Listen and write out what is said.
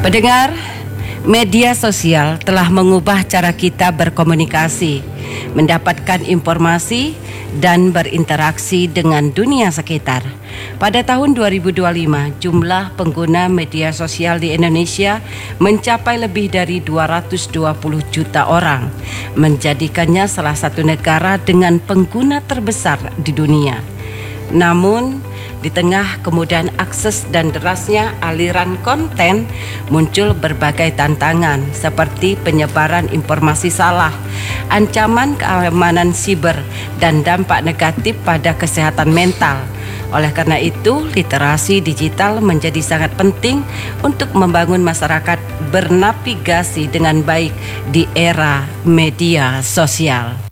Pendengar, media sosial telah mengubah cara kita berkomunikasi, mendapatkan informasi, dan berinteraksi dengan dunia sekitar. Pada tahun 2025, jumlah pengguna media sosial di Indonesia mencapai lebih dari 220 juta orang, menjadikannya salah satu negara dengan pengguna terbesar di dunia. Namun, di tengah kemudahan akses dan derasnya aliran konten, muncul berbagai tantangan seperti penyebaran informasi salah, ancaman keamanan siber, dan dampak negatif pada kesehatan mental. Oleh karena itu, literasi digital menjadi sangat penting untuk membangun masyarakat bernavigasi dengan baik di era media sosial.